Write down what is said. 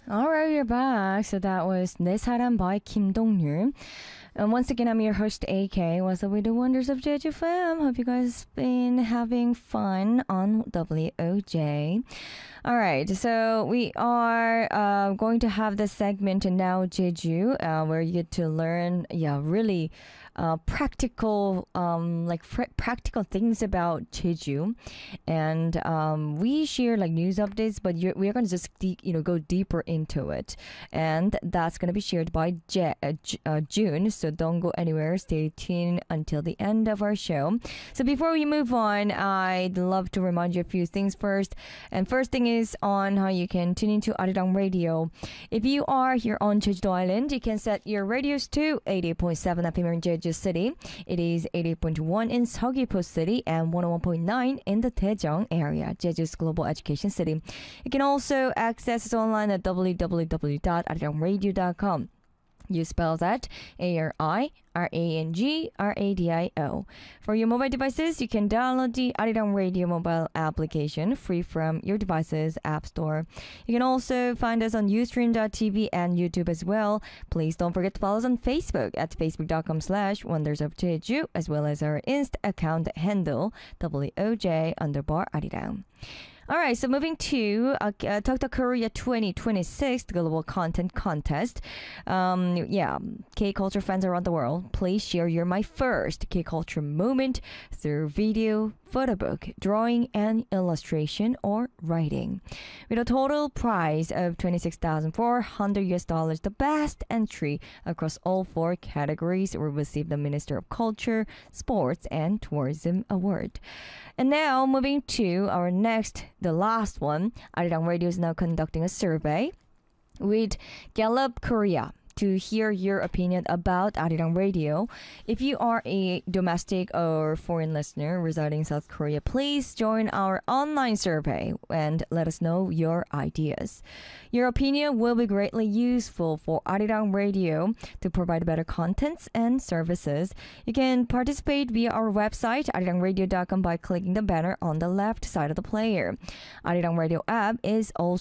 All right, we're back. So that was 내 사람 by Kim Dong-ryul. And once again, I'm your host, AK. What's up with the wonders of Jeju Fam? Hope you guys been having fun on WOJ. All right, so we are going to have this segment now, Jeju, where you get to learn, really practical, practical things about Jeju, and we share like news updates, but we're going to just go deeper into it, and that's going to be shared by June. So don't go anywhere. Stay tuned until the end of our show. So before we move on, I'd love to remind you a few things first. And first thing is on how you can tune into Arirang Radio. If you are here on Jeju Island, you can set your radios to 88.7 FM in Jeju City. It is 88.1 in Seogwipo City and 101.9 in the Daejeong area, Jeju's global education city. You can also access us online at www.arirangradio.com. You spell that ARIRANGRADIO. For your mobile devices, you can download the Arirang Radio mobile application free from your device's app store. You can also find us on Ustream.tv and YouTube as well. Please don't forget to follow us on Facebook at facebook.com/wondersofjeju, as well as our Insta account handle WOJ_Arirang. All right, so moving to Talk Korea 2026, the Global Content Contest. K-culture fans around the world, please share your My First K-culture moment through video, photo book, drawing, and illustration or writing. With a total prize of $26,400, the best entry across all 4 categories will receive the Minister of Culture, Sports, and Tourism Award. And now, moving to our the last one, Arirang Radio is now conducting a survey with Gallup Korea to hear your opinion about Arirang Radio. If you are a domestic or foreign listener residing in South Korea, please join our online survey and let us know your ideas. Your opinion will be greatly useful for Arirang Radio to provide better contents and services. You can participate via our website, arirangradio.com, by clicking the banner on the left side of the player. Arirang Radio app is also